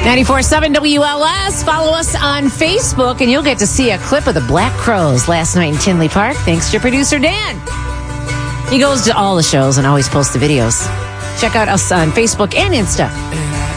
94.7 WLS. Follow us on Facebook, and you'll get to see a clip of the Black Crowes last night in Tinley Park, thanks to producer Dan. He goes to all the shows and always posts the videos. Check out us on Facebook and Insta.